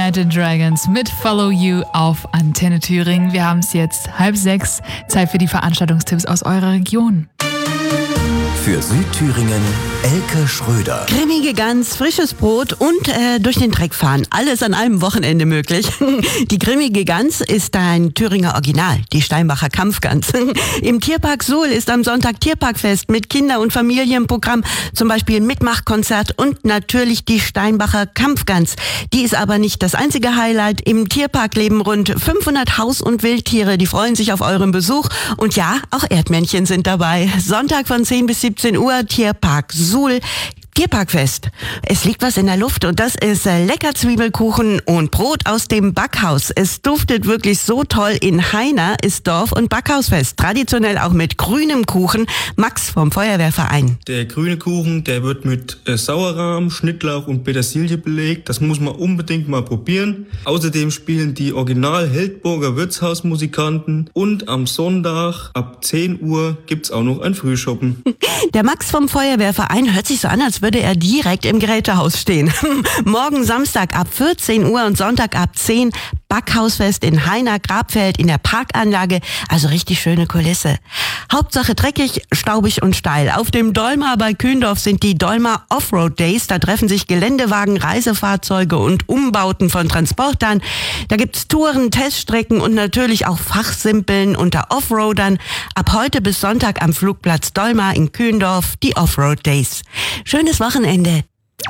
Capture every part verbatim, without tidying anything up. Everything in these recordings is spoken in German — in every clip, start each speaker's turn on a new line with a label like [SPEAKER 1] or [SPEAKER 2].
[SPEAKER 1] Imagine Dragons mit Follow You auf Antenne Thüringen. Wir haben es jetzt halb sechs. Zeit für die Veranstaltungstipps aus eurer Region.
[SPEAKER 2] Für Südthüringen Elke Schröder.
[SPEAKER 3] Cremige Gans, frisches Brot und äh, durch den Dreck fahren. Alles an einem Wochenende möglich. Die Cremige Gans ist ein Thüringer Original, die Steinbacher Kampfgans. Im Tierpark Suhl ist am Sonntag Tierparkfest mit Kinder- und Familienprogramm, zum Beispiel ein Mitmachkonzert und natürlich die Steinbacher Kampfgans. Die ist aber nicht das einzige Highlight. Im Tierpark leben rund fünfhundert Haus- und Wildtiere. Die freuen sich auf euren Besuch. Und ja, auch Erdmännchen sind dabei. Sonntag von zehn bis siebzehn Uhr, Tierpark Suhl. Tierparkfest. Es liegt was in der Luft und das ist äh, lecker Zwiebelkuchen und Brot aus dem Backhaus. Es duftet wirklich so toll. In Heiner ist Dorf- und Backhausfest. Traditionell auch mit grünem Kuchen. Max vom Feuerwehrverein.
[SPEAKER 4] Der grüne Kuchen, der wird mit äh, Sauerrahm, Schnittlauch und Petersilie belegt. Das muss man unbedingt mal probieren. Außerdem spielen die Original-Heldburger Wirtshausmusikanten und am Sonntag ab zehn Uhr gibt's auch noch ein Frühschoppen.
[SPEAKER 3] Der Max vom Feuerwehrverein hört sich so an, als würde er direkt im Gerätehaus stehen. Morgen Samstag ab vierzehn Uhr und Sonntag ab zehn Backhausfest in Heiner Grabfeld in der Parkanlage. Also richtig schöne Kulisse. Hauptsache dreckig, staubig und steil. Auf dem Dolmar bei Kühndorf sind die Dolmar Offroad Days. Da treffen sich Geländewagen, Reisefahrzeuge und Umbauten von Transportern. Da gibt's Touren, Teststrecken und natürlich auch Fachsimpeln unter Offroadern. Ab heute bis Sonntag am Flugplatz Dolmar in Kühndorf die Offroad Days. Schönes Wochenende.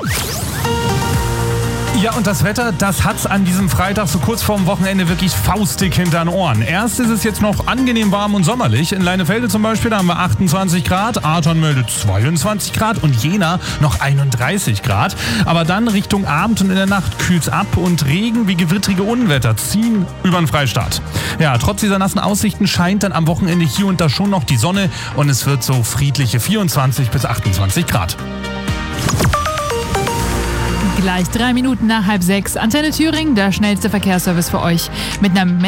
[SPEAKER 5] Ja, und das Wetter, das hat's an diesem Freitag so kurz vorm Wochenende wirklich faustdick hinter den Ohren. Erst ist es jetzt noch angenehm warm und sommerlich. In Leinefelde zum Beispiel, da haben wir achtundzwanzig Grad, Arton meldet zweiundzwanzig Grad und Jena noch einunddreißig Grad. Aber dann Richtung Abend und in der Nacht kühlt's ab und Regen wie gewittrige Unwetter ziehen über den Freistaat. Ja, trotz dieser nassen Aussichten scheint dann am Wochenende hier und da schon noch die Sonne und es wird so friedliche vierundzwanzig bis achtundzwanzig Grad.
[SPEAKER 1] Gleich drei Minuten nach halb sechs. Antenne Thüringen, der schnellste Verkehrsservice für euch mit einer